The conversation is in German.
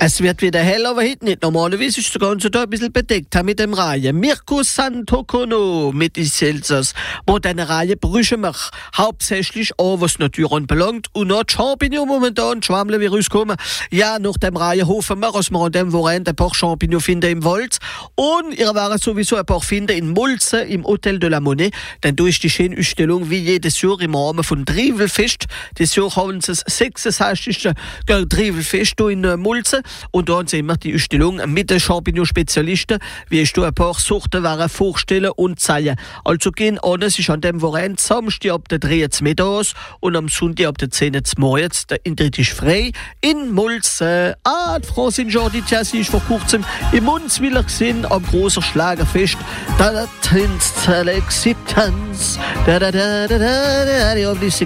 Es wird wieder hell, aber heute nicht. Normalerweise ist der ganze Tag ein bisschen bedeckt mit dem Reihe. Mirko Santokono mit den Selzers, wo diese Reihe Brüche macht. Hauptsächlich auch, was die Natur anbelangt. Und noch die Champignons momentan, die Schwammel, wie rauskommen. Ja, nach dem Reihe hoffen wir, dass wir an dem Wochenende ein paar Champignons finden im Wald. Und ihr werdet sowieso ein paar finden in Mulze, im Hotel de la Monnaie. Denn da ist die schöne Ausstellung, wie jedes Jahr im Rahmen von Trivelfest. Das Jahr haben sie das 66. Trivelfest in Mulze. Und da haben sie immer die Ausstellung mit den Champignon-Spezialisten, wie ich da ein paar Sorten vorstellen und zeigen. Also gehen alles ist an dem Wochenende Samstag ab der 3 mittags und am Sonntag ab der 10 morgens. Der Eintritt ist frei in Mulze. Die Francine Jordi Thiassi ist vor kurzem im Munzwiller gesehen am großen Schlagerfest. Da tanzt Acceptance.